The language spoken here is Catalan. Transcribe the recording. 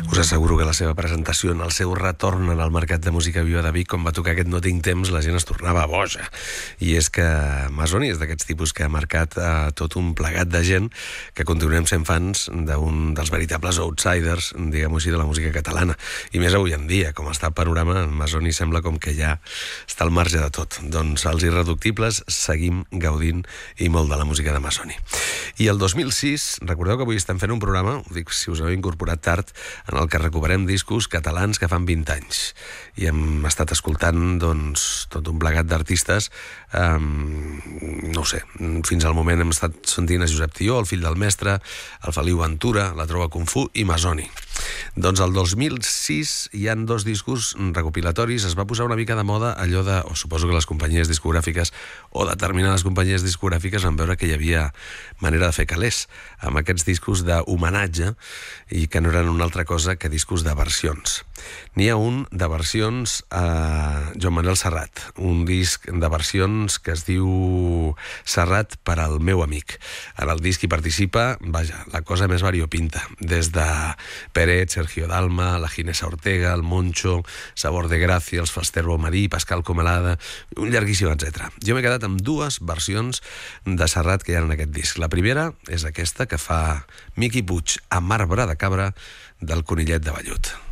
Us asseguro que la seva presentació en el seu retorn en el Mercat de Música Viva de Vic, quan va tocar aquest No tinc temps, la gent es tornava boja. I és que Masoni és d'aquests tipus que ha marcat tot un plegat de gent que continuem sent fans d'un dels veritables outsiders, diguem-ho així, de la música catalana. I més avui en dia, com està el panorama, Masoni sembla com que ja està al marge de tot. Doncs els Irreductibles seguim gaudint i molt de la música de Masoni. I el 2006, recordeu que avui estem fent un programa, ho dic si us heu incorporat tard, en el que recuperem discos catalans que fan 20 anys. I hem estat escoltant, doncs, tot un plegat d'artistes, no ho sé, fins al moment hem estat sentint a Josep Tió, el fill del mestre, el Feliu Ventura, la Trova Kung Fu i Masoni. Doncs el 2006 hi han dos discos recopilatoris, es va posar una mica de moda allò de, o suposo que les companyies discogràfiques o determinades companyies discogràfiques van veure que hi havia manera de fer calés amb aquests discos d'homenatge i que no eren una altra cosa que discos de versions. N'hi ha un de versions a Joan Manuel Serrat, un disc de versions que es diu Serrat per al meu amic. En el disc hi participa, vaja, la cosa més variopinta, des de Peret, Sergio Dalma, la Ginesa Ortega, el Moncho, Sabor de Gracia, els Faster Bomadí, Pascal Comelada, un llarguíssim, etc. Jo m'he quedat amb dues versions de Serrat que hi ha en aquest disc. La primera és aquesta que fa Miqui Puig a Marbre de Cabra del Conillet de Vellut.